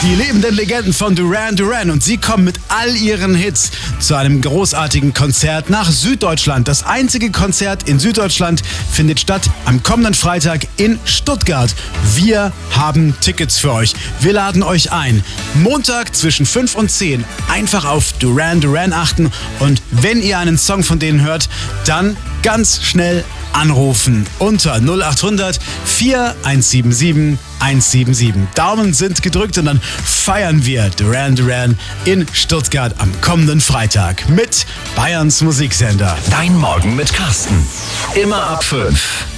Die lebenden Legenden von Duran Duran und sie kommen mit all ihren Hits zu einem großartigen Konzert nach Süddeutschland. Das einzige Konzert in Süddeutschland findet statt am kommenden Freitag in Stuttgart. Wir haben Tickets für euch. Wir laden euch ein. Montag zwischen 5 und 10 einfach auf Duran Duran achten und wenn ihr einen Song von denen hört, dann ganz schnell anrufen unter 0800 4177 177. Daumen sind gedrückt und dann feiern wir Duran Duran in Stuttgart am kommenden Freitag mit Bayerns Musiksender. Dein Morgen mit Carsten. Immer ab 5.